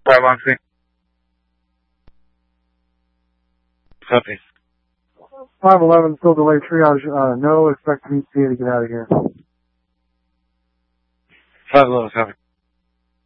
513. Copy. 511, still delayed triage. No, expect ETA to get out of here. 511, copy.